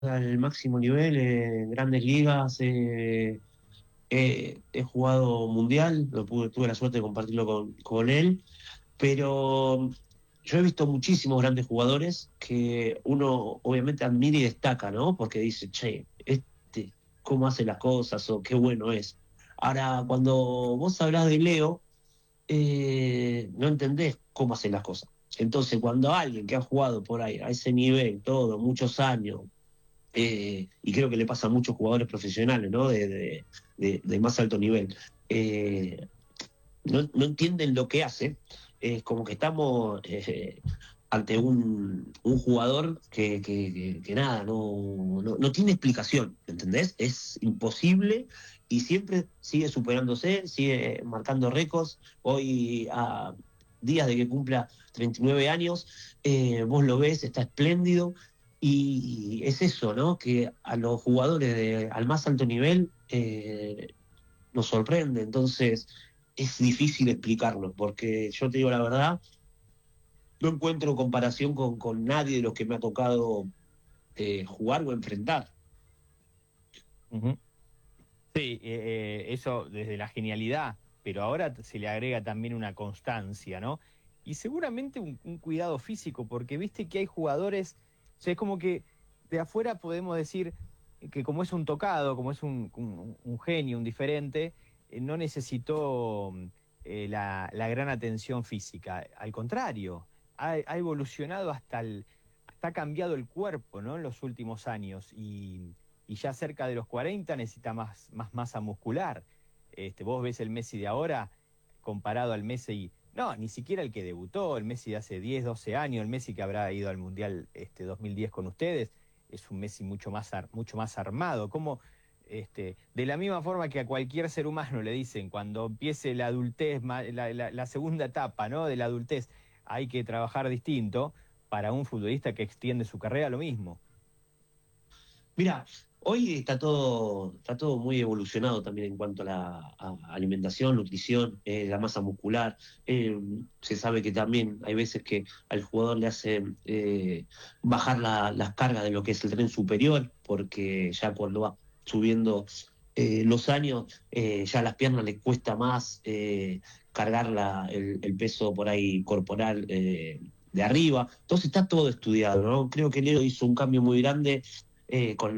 al máximo nivel en grandes ligas. He jugado mundial, tuve la suerte de compartirlo con él, pero yo he visto muchísimos grandes jugadores que uno obviamente admira y destaca, ¿no? Porque dice, che, cómo hace las cosas o qué bueno es. Ahora, cuando vos hablás de Leo, no entendés cómo hace las cosas. Entonces, cuando alguien que ha jugado por ahí a ese nivel, todo, muchos años, y creo que le pasa a muchos jugadores profesionales, ¿no? De más alto nivel. No entienden lo que hace. Es como que estamos ante un jugador que nada, no tiene explicación, ¿entendés? Es imposible y siempre sigue superándose, sigue marcando récords. Hoy, a días de que cumpla 39 años, vos lo ves, está espléndido. Y es eso, ¿no? Que a los jugadores al más alto nivel nos sorprende. Entonces, es difícil explicarlo, porque yo te digo la verdad, no encuentro comparación con nadie de los que me ha tocado jugar o enfrentar. Ujú. Sí, eso desde la genialidad, pero ahora se le agrega también una constancia, ¿no? Y seguramente un cuidado físico, porque viste que hay jugadores, o sea, es como que de afuera podemos decir que como es un tocado, como es un genio, un diferente, no necesitó la gran atención física. Al contrario, ha evolucionado hasta ha cambiado el cuerpo, ¿no? En los últimos años y ya cerca de los 40 necesita más masa muscular. Vos ves el Messi de ahora comparado al Messi, no, ni siquiera el que debutó, el Messi de hace 10, 12 años, el Messi que habrá ido al Mundial 2010 con ustedes, es un Messi mucho más armado. Como, de la misma forma que a cualquier ser humano le dicen, cuando empiece la adultez, la segunda etapa, ¿no? De la adultez, hay que trabajar distinto, para un futbolista que extiende su carrera, lo mismo. Mira, hoy está todo muy evolucionado también en cuanto a alimentación, nutrición, la masa muscular. Eh, Se sabe que también hay veces que al jugador le hacen bajar las cargas de lo que es el tren superior, porque ya cuando va subiendo los años, ya a las piernas le cuesta más cargar el peso por ahí corporal de arriba. Entonces está todo estudiado, ¿no? Creo que Leo hizo un cambio muy grande con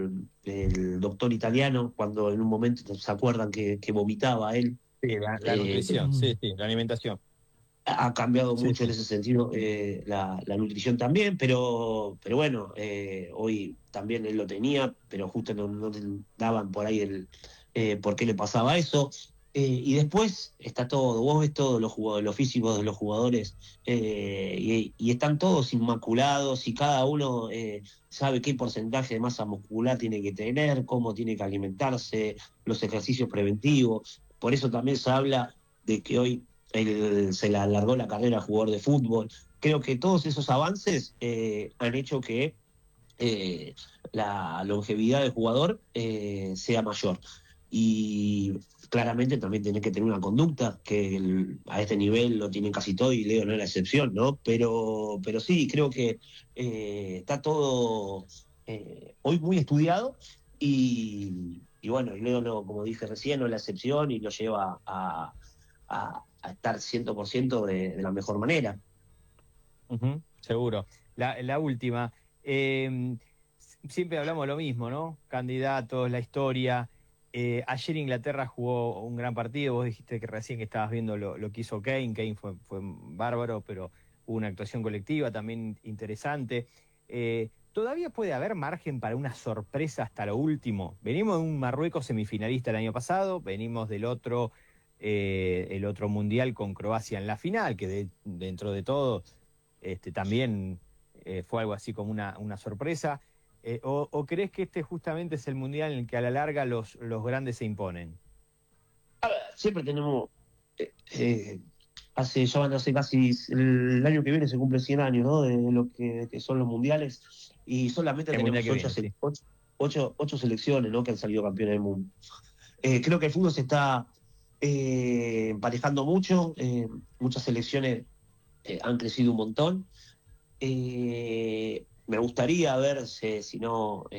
el doctor italiano, cuando en un momento se acuerdan que vomitaba él. Sí, la eh, nutrición, sí, sí, la alimentación. Ha cambiado Sí, mucho en sí. ese sentido la nutrición también, pero bueno, hoy también él lo tenía, pero justo no te daban por ahí por qué le pasaba eso. Y después está todo, vos ves todos los jugadores, los físicos de los jugadores, y están todos inmaculados y cada uno sabe qué porcentaje de masa muscular tiene que tener, cómo tiene que alimentarse, los ejercicios preventivos. Por eso también se habla de que hoy él se le alargó la carrera a jugador de fútbol. Creo que todos esos avances han hecho que eh, la longevidad del jugador sea mayor. Y claramente también tenés que tener una conducta, que a este nivel lo tienen casi todo y Leo no es la excepción, ¿no? Pero sí, creo que está todo hoy muy estudiado y bueno, y Leo, como dije recién, no es la excepción y lo lleva a estar 100% de la mejor manera. Ujú, seguro. La última. Siempre hablamos lo mismo, ¿no? Candidatos, la historia. Ayer Inglaterra jugó un gran partido. Vos dijiste que recién que estabas viendo lo que hizo Kane. Kane fue bárbaro, pero hubo una actuación colectiva también interesante. ¿Todavía puede haber margen para una sorpresa hasta lo último? Venimos de un Marruecos semifinalista el año pasado, venimos del otro, el otro mundial con Croacia en la final, que dentro de todo también fue algo así como una sorpresa. O crees que este justamente es el mundial en el que a la larga los grandes se imponen? Siempre tenemos, ya van a ser casi, el año que viene se cumple 100 años, ¿no? De lo que son los mundiales, y solamente El mundial tenemos que viene, sí. ocho selecciones, ¿no? Que han salido campeones del mundo. Creo que el fútbol se está emparejando mucho, muchas selecciones han crecido un montón. me gustaría ver si no